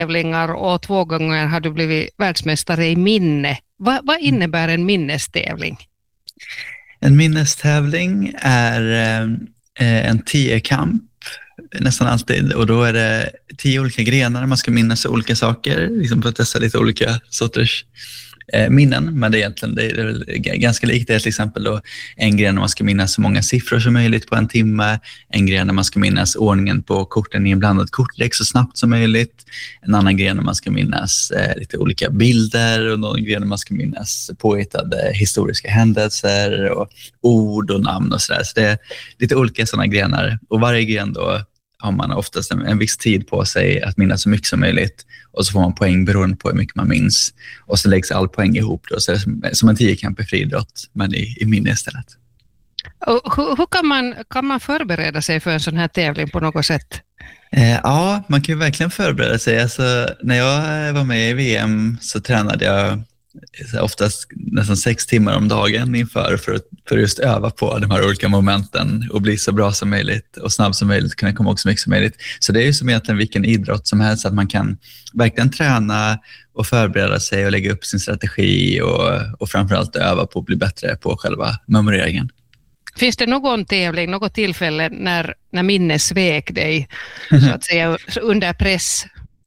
tävlingar och 2 gånger har du blivit världsmästare i minne. Vad innebär en minnestävling? En minnestävling är en 10-kamp nästan alltid, och då är det 10 olika grenar. Man ska minnas olika saker, liksom för att testa lite olika sorters minnen, men det är ganska likt. Det är till exempel då en gren där man ska minnas så många siffror som möjligt på en timme, en gren där man ska minnas ordningen på korten i en blandad kortlek så snabbt som möjligt, en annan gren där man ska minnas lite olika bilder, och någon gren där man ska minnas påhittade historiska händelser och ord och namn och sådär. Så det är lite olika sådana grenar, och varje gren då har man oftast en viss tid på sig att minnas så mycket som möjligt, och så får man poäng beroende på hur mycket man minns, och så läggs all poäng ihop då, så det är som en 10-kamp i friidrott, men i minne istället. Och hur kan man förbereda sig för en sån här tävling på något sätt? Ja, man kan ju verkligen förbereda sig. Alltså, när jag var med i VM så tränade jag oftast nästan 6 timmar om dagen inför för att just öva på de här olika momenten och bli så bra som möjligt och snabb som möjligt, kunna komma ihåg så mycket som möjligt. Så det är ju som egentligen vilken idrott som helst, att man kan verkligen träna och förbereda sig och lägga upp sin strategi och framförallt öva på att bli bättre på själva memoreringen. Finns det någon tävling, något tillfälle när minnet svek dig så att säga under press?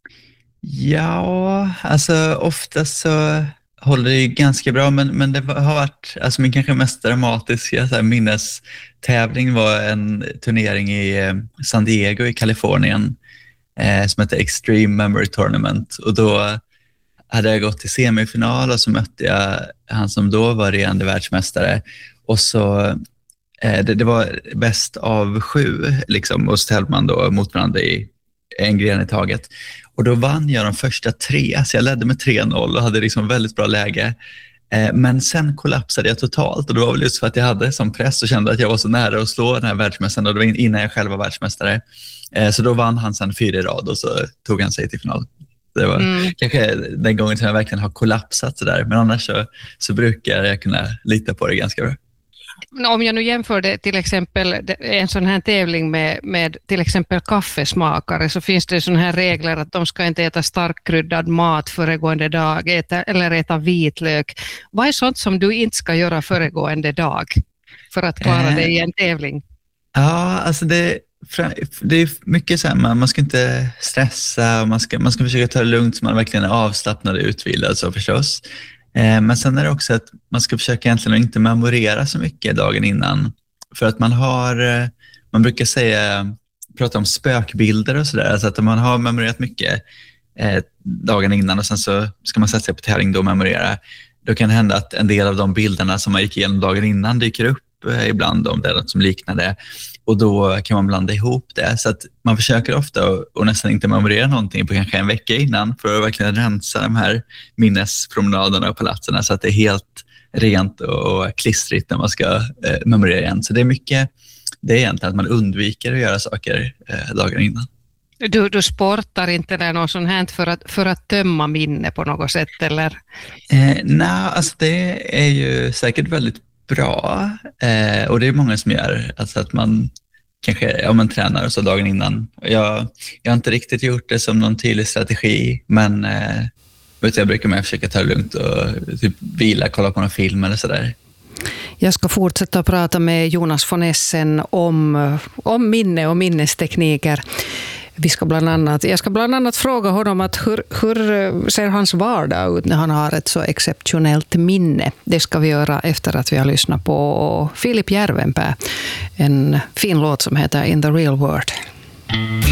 Ja, alltså ofta så håller det ju ganska bra, men det har varit, alltså min kanske mest dramatiska så här minnestävling var en turnering i San Diego i Kalifornien som heter Extreme Memory Tournament, och då hade jag gått till semifinal och så mötte jag han som då var regerande världsmästare, och så det var bäst av 7 liksom, och så tävlade man då mot varandra i en gren i taget. Och då vann jag de första 3, så jag ledde med 3-0 och hade liksom väldigt bra läge. Men sen kollapsade jag totalt, och det var väl just för att jag hade som press och kände att jag var så nära att slå den här världsmästaren, och det var innan jag själv var världsmästare. Så då vann han sen 4 i rad, och så tog han sig till final. Det var kanske den gången som jag verkligen har kollapsat så där, men annars så brukar jag kunna lita på det ganska bra. Om jag nu jämför det till exempel en sån här tävling med till exempel kaffesmakare, så finns det såna här regler att de ska inte äta starkkryddad mat föregående dag eller äta vitlök. Vad är sånt som du inte ska göra föregående dag för att klara det i en tävling? Ja, alltså det är mycket så här, man ska inte stressa, man ska försöka ta det lugnt så man verkligen är avslappnad och utvilad så förstås. Men sen är det också att man ska försöka egentligen inte memorera så mycket dagen innan, för att man brukar prata om spökbilder och sådär, alltså att om man har memorerat mycket dagen innan och sen så ska man sätta sig på tävling då och memorera, då kan det hända att en del av de bilderna som man gick igenom dagen innan dyker upp ibland, om det är något som liknar det, och då kan man blanda ihop det, så att man försöker ofta och nästan inte memorera någonting på kanske en vecka innan för att verkligen rensa de här minnespromenaderna och palatserna så att det är helt rent och klistrigt när man ska memorera igen. Så det är mycket, det är egentligen att man undviker att göra saker dagen innan. Du sportar inte eller något sånt här för att tömma minne på något sätt, eller? Nej, alltså det är ju säkert väldigt bra, och det är många som gör, alltså att man kanske man tränar och så dagen innan. Jag har inte riktigt gjort det som någon tydlig strategi, men jag brukar med försöka ta det lugnt och typ vila, kolla på någon film eller sådär. Jag ska fortsätta prata med Jonas von Essen om minne och minnestekniker. Jag ska bland annat fråga honom att hur ser hans vardag ut när han har ett så exceptionellt minne. Det ska vi göra efter att vi har lyssnat på Filip Järvenpää, en fin låt som heter In the Real World.